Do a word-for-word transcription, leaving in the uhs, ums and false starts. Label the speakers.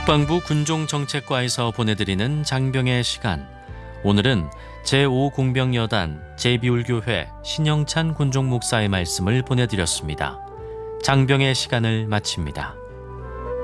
Speaker 1: 국방부 군종정책과에서 보내드리는 장병의 시간. 오늘은 제오 공병여단 제비울교회 신영찬 군종목사의 말씀을 보내드렸습니다. 장병의 시간을 마칩니다.